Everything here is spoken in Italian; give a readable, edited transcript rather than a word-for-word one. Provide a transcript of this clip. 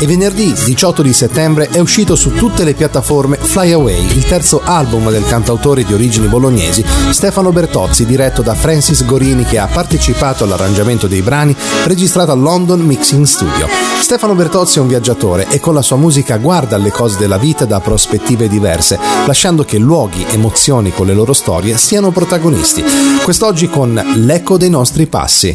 E venerdì 18 di settembre è uscito su tutte le piattaforme Fly Away, il terzo album del cantautore di origini bolognesi Stefano Bertozzi, diretto da Francis Gorini, che ha partecipato all'arrangiamento dei brani, registrato al London Mixing Studio. Stefano Bertozzi è un viaggiatore e con la sua musica guarda alle cose della vita da prospettive diverse, lasciando che luoghi, emozioni con le loro storie siano protagonisti. Quest'oggi con L'eco dei nostri passi.